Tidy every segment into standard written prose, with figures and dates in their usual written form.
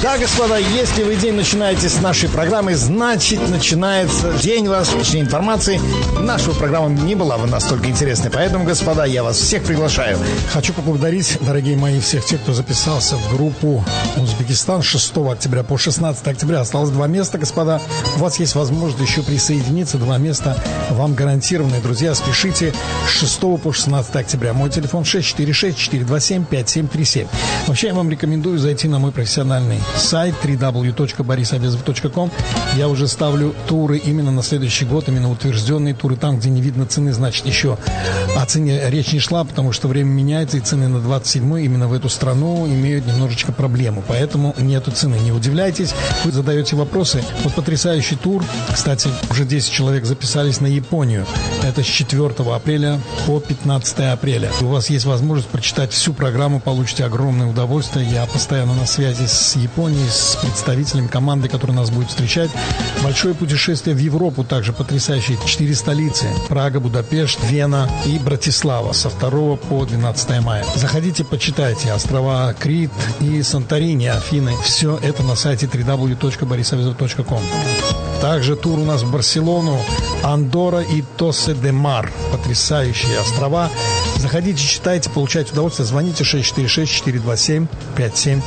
Да, господа, если вы день начинаете с нашей программы, значит, начинается день ваш, точнее, информации. Наша программа не была бы настолько интересной. Поэтому, господа, я вас всех приглашаю. Хочу поблагодарить, дорогие мои, всех тех, кто записался в группу Узбекистан с 6 октября по 16 октября. Осталось 2 места, господа. У вас есть возможность еще присоединиться. 2 места вам гарантированы. Друзья, спешите с 6 по 16 октября. Мой телефон 646-427-5737. Вообще, я вам рекомендую зайти на мой профессиональный сайт www.borisabezov.com. Я уже ставлю туры именно на следующий год, именно утвержденные туры. Там, где не видно цены, значит, еще о цене речь не шла, потому что время меняется, и цены на 27-й именно в эту страну имеют немножечко проблему. Поэтому нету цены. Не удивляйтесь, вы задаете вопросы. Вот потрясающий тур. Кстати, уже 10 человек записались на Японию. Это с 4 апреля по 15 апреля. У вас есть возможность прочитать всю программу, получите огромное удовольствие. Я постоянно на связи с Японией, с представителями команды, которая нас будет встречать. Большое путешествие в Европу, также потрясающие 4 столицы: Прага, Будапешт, Вена и Братислава со 2 по 12 мая. Заходите, почитайте. Острова Крит и Санторини, Афины. Все это на сайте www.borisabezov.com. Также тур у нас в Барселону, Андорра и Тосе-де-Мар. Потрясающие острова. Заходите, читайте, получайте удовольствие. Звоните 646-427-5737.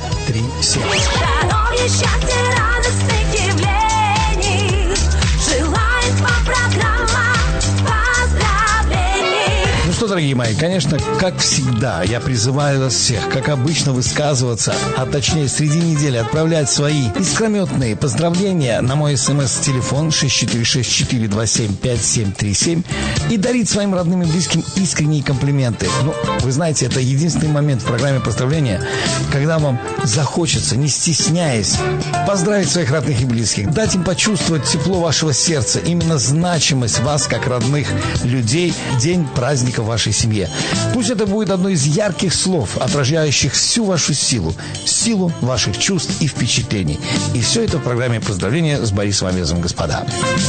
Ну что, дорогие мои, конечно, как всегда, я призываю вас всех, как обычно, высказываться, а точнее среди недели отправлять свои искрометные поздравления на мой смс-телефон 646-427-5737 и дарить своим родным и близким искренние комплименты. Ну, вы знаете, это единственный момент в программе поздравления, когда вам захочется, не стесняясь, поздравить своих родных и близких, дать им почувствовать тепло вашего сердца, именно значимость вас как родных людей, день праздника в вашей семье. Пусть это будет одно из ярких слов, отражающих всю вашу силу ваших чувств и впечатлений. И все это в программе поздравления с Борисом Абезовым, господа.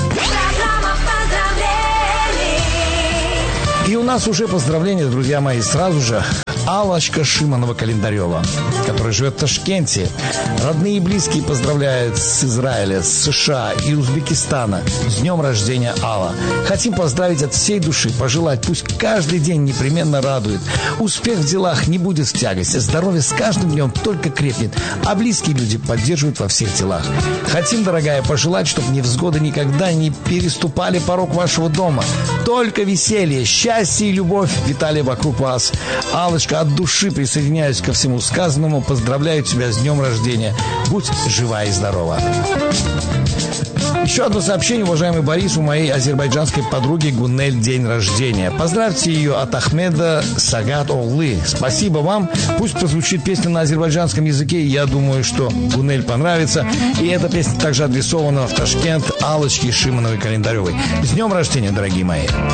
И у нас уже поздравления, друзья мои, сразу же. Аллочка Шиманова-Календарева, которая живет в Ташкенте. Родные и близкие поздравляют с Израиля, с США и Узбекистана. С днем рождения, Алла. Хотим поздравить от всей души, пожелать, пусть каждый день непременно радует. Успех в делах не будет в тягость. Здоровье с каждым днем только крепнет, а близкие люди поддерживают во всех делах. Хотим, дорогая, пожелать, чтобы невзгоды никогда не переступали порог вашего дома. Только веселье, счастье и любовь витали вокруг вас. Аллочка, от души присоединяюсь ко всему сказанному. Поздравляю тебя с днем рождения. Будь жива и здорова. Еще одно сообщение, уважаемый Борис, у моей азербайджанской подруги Гунель день рождения. Поздравьте ее от Ахмеда Сагат Оглы. Спасибо вам. Пусть прозвучит песня на азербайджанском языке. Я думаю, что Гунель понравится. И эта песня также адресована в Ташкент Аллочке Шимановой-Календаревой. С днем рождения, дорогие мои.